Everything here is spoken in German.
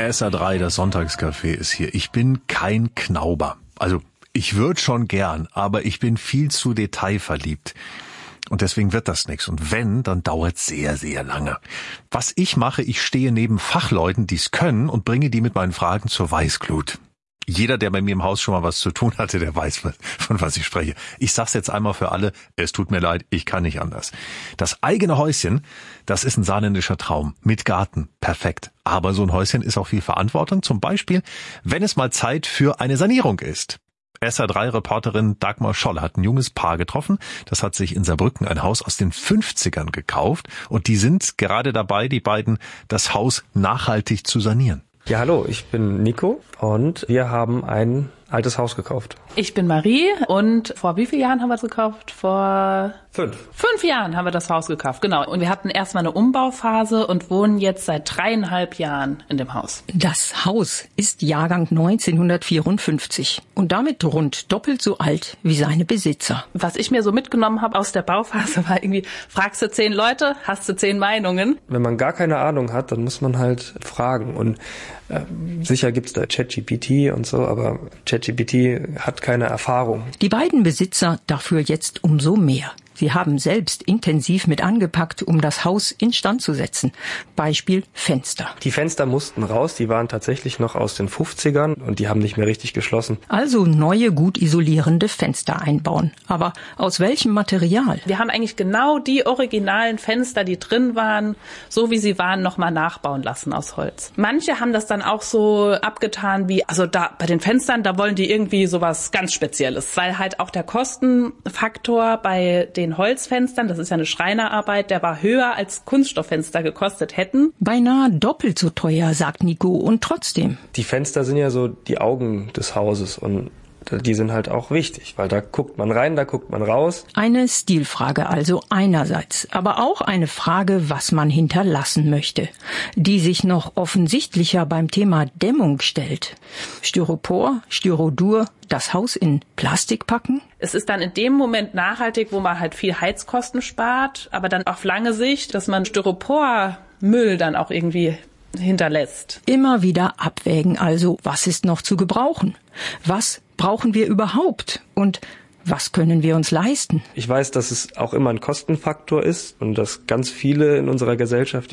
SA3, das Sonntagscafé ist hier. Ich bin kein Knauber. Also ich würde schon gern, aber ich bin viel zu detailverliebt. Und deswegen wird das nichts. Und wenn, dann dauert es sehr, sehr lange. Was ich mache, ich stehe neben Fachleuten, die es können und bringe die mit meinen Fragen zur Weißglut. Jeder, der bei mir im Haus schon mal was zu tun hatte, der weiß, von was ich spreche. Ich sag's jetzt einmal für alle, es tut mir leid, ich kann nicht anders. Das eigene Häuschen, das ist ein saarländischer Traum. Mit Garten, perfekt. Aber so ein Häuschen ist auch viel Verantwortung. Zum Beispiel, wenn es mal Zeit für eine Sanierung ist. SA3-Reporterin Dagmar Scholl hat ein junges Paar getroffen. Das hat sich in Saarbrücken ein Haus aus den 50ern gekauft. Und die sind gerade dabei, die beiden, das Haus nachhaltig zu sanieren. Ja, hallo, ich bin Nico und wir haben ein altes Haus gekauft. Ich bin Marie und vor wie vielen Jahren haben wir es gekauft? Vor 5 Jahren haben wir das Haus gekauft, genau. Und wir hatten erstmal eine Umbauphase und wohnen jetzt seit 3,5 Jahren in dem Haus. Das Haus ist Jahrgang 1954 und damit rund doppelt so alt wie seine Besitzer. Was ich mir so mitgenommen habe aus der Bauphase war irgendwie, fragst du 10 Leute, hast du 10 Meinungen. Wenn man gar keine Ahnung hat, dann muss man halt fragen. Und sicher gibt's da ChatGPT und so, aber ChatGPT hat keine Erfahrung. Die beiden Besitzer dafür jetzt umso mehr. Sie haben selbst intensiv mit angepackt, um das Haus instand zu setzen. Beispiel Fenster. Die Fenster mussten raus, die waren tatsächlich noch aus den 50ern und die haben nicht mehr richtig geschlossen. Also neue, gut isolierende Fenster einbauen. Aber aus welchem Material? Wir haben eigentlich genau die originalen Fenster, die drin waren, so wie sie waren, nochmal nachbauen lassen aus Holz. Manche haben das dann auch so abgetan wie, also da bei den Fenstern, da wollen die irgendwie sowas ganz Spezielles, weil halt auch der Kostenfaktor bei den Holzfenstern, das ist ja eine Schreinerarbeit, der war höher als Kunststofffenster gekostet hätten. Beinahe doppelt so teuer, sagt Nico, und trotzdem. Die Fenster sind ja so die Augen des Hauses und die sind halt auch wichtig, weil da guckt man rein, da guckt man raus. Eine Stilfrage also einerseits, aber auch eine Frage, was man hinterlassen möchte, die sich noch offensichtlicher beim Thema Dämmung stellt. Styropor, Styrodur, das Haus in Plastik packen? Es ist dann in dem Moment nachhaltig, wo man halt viel Heizkosten spart, aber dann auf lange Sicht, dass man Styropormüll dann auch irgendwie hinterlässt. Immer wieder abwägen also, was ist noch zu gebrauchen? Was brauchen wir überhaupt? Und was können wir uns leisten? Ich weiß, dass es auch immer ein Kostenfaktor ist und dass ganz viele in unserer Gesellschaft